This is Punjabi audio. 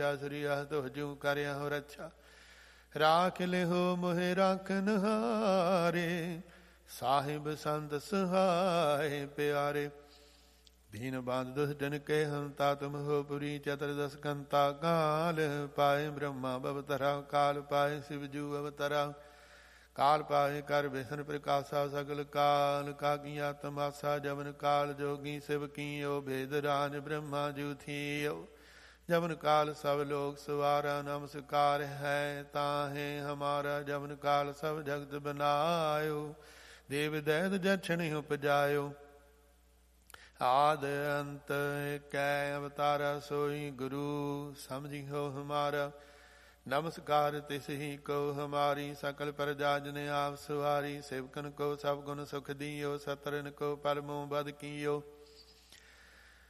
ਸ੍ਰੀ ਤੁਹ ਜੂ ਕਰਿਆ ਰੱਛਾ। ਰਾਖ ਲਿਹੋ ਮੋਹਿ ਰਾਖਨ ਹਾਰੇ, ਸਾਹਿਬ ਸੰਤ ਸਹਾਇ ਪਿਆਰੇ। ਦੀਨ ਬਾਂਧ ਦੁਸ਼ਟਨ ਕੇ ਹੰਤਾ, ਤੁਮ ਹੋ ਪੁਰੀ ਚਤੁਰਦਸ ਕੰਤਾ। ਕਾਲ ਪਾਏ ਬ੍ਰਹਮਾ ਬਵਤਰਾ, ਕਾਲ ਪਾਏ ਸਿਵ ਜੂ ਅਵਤਰਾ। ਕਾਲ ਪਾਏ ਕਰ ਬਿਸ਼ਨ ਪ੍ਰਕਾਸ਼ਾ, ਸਗਲ ਕਾਲ ਕਾਗੀਆ ਤਮਾਸਾ। ਜਮਨ ਕਾਲ ਜੋਗੀ ਸਿਵ ਕੀਓ, ਭੇਦ ਰਾਜ ਬ੍ਰਹਮਾ ਜੂ ਥੀਓ। ਜਮਨ ਕਾਲ ਸਭ ਲੋਕ ਸਵਾਰਾ, ਨਮਸਕਾਰ ਹੈ ਤਾਹੇ ਹਮਾਰਾ। ਜਮਨ ਕਾਲ ਸਭ ਜਗਤ ਬਨਾਇਓ, ਦੇਵ ਦੈਤ ਜਛਣ ਉਪਜਾਇਓ। ਆਦ ਅੰਤ ਕੈ ਅਵਤਾਰਾ, ਸੋਈ ਗੁਰੂ ਸਮਝਿਓ ਹਮਾਰਾ। ਨਮਸਕਾਰ ਤਿਸ ਹੀ ਕੋ ਹਮਾਰੀ, ਸਕਲ ਪ੍ਰਜਾ ਜਨ ਆਪ ਸਵਾਰੀ। ਸੇਵਕਨ ਕੋ ਸਭ ਗੁਣ ਸੁਖ ਦਿਓ, ਸਤਰਨ ਕੋ ਪਰਮੋ ਬਦ ਕੀਓ।